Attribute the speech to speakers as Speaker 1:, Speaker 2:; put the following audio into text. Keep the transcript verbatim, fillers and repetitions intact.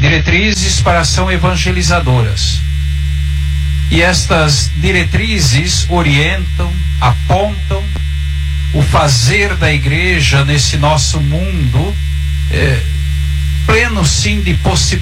Speaker 1: diretrizes para ação evangelizadoras. E estas diretrizes orientam, apontam o fazer da igreja nesse nosso mundo, é, pleno sim de possibilidades.